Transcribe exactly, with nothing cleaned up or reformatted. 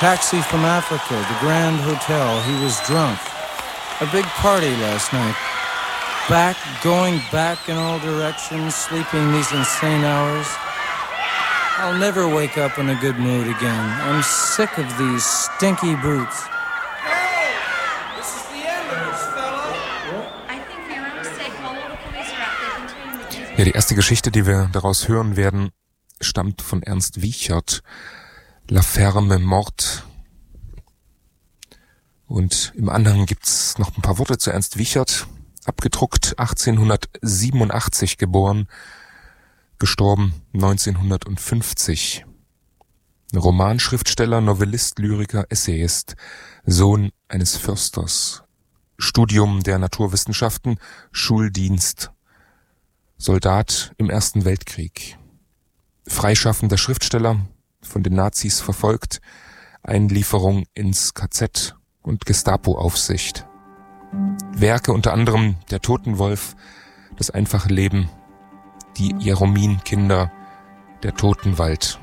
Taxi from Africa, the Grand Hotel. He was drunk. A big party last night. Back, going back in all directions, sleeping these insane hours. I'll never wake up in a good mood again. I'm sick of these stinky brutes. Hey! This is the ambulance, fella! I think we are safe. All the police are out. They can turn the... Ja, die erste Geschichte, die wir daraus hören werden, stammt von Ernst Wiechert. La Ferme Mort. Und im Anhang gibt's noch ein paar Worte zu Ernst Wiechert. Abgedruckt achtzehnhundertsiebenundachtzig geboren, gestorben neunzehnhundertfünfzig. Romanschriftsteller, Novellist, Lyriker, Essayist, Sohn eines Försters. Studium der Naturwissenschaften, Schuldienst, Soldat im Ersten Weltkrieg. Freischaffender Schriftsteller, von den Nazis verfolgt, Einlieferung ins K Z und Gestapo-Aufsicht. Werke unter anderem Der Totenwolf, Das einfache Leben, Die Jeromin-Kinder, Der Totenwald.